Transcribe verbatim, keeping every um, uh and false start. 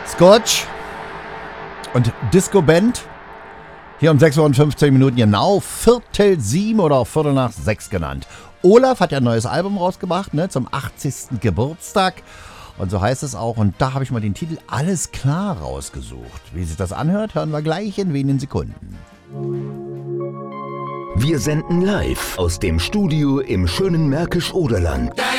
Scotch und Disco Band. Hier um sechs Uhr und fünfzehn Minuten genau, Viertel sieben oder auch Viertel nach sechs genannt. Olaf hat ja ein neues Album rausgebracht, ne, zum achtzigsten Geburtstag. Und so heißt es auch. Und da habe ich mal den Titel Alles klar rausgesucht. Wie sich das anhört, hören wir gleich in wenigen Sekunden. Wir senden live aus dem Studio im schönen Märkisch-Oderland.